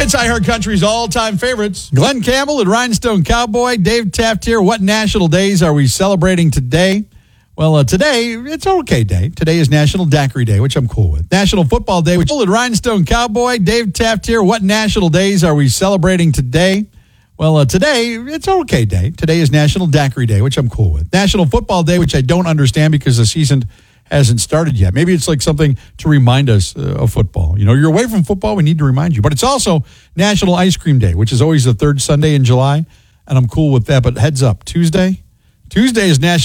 It's iHeart Country's all-time favorites. Glenn Campbell and Rhinestone Cowboy. Dave Taft here. What national days are we celebrating today? Well, today, it's OK Day. Today is National Daiquiri Day, which I'm cool with. National Football Day, which Rhinestone Cowboy. Dave Taft here. What national days are we celebrating today? Well, today, it's OK Day. Today is National Daiquiri Day, which I'm cool with. National Football Day, which I don't understand because the season hasn't started yet. Maybe it's like something to remind us of football. You know, you're away from football, we need to remind you. But it's also National Ice Cream Day, which is always the third Sunday in July, and I'm cool with that. But heads up, Tuesday is National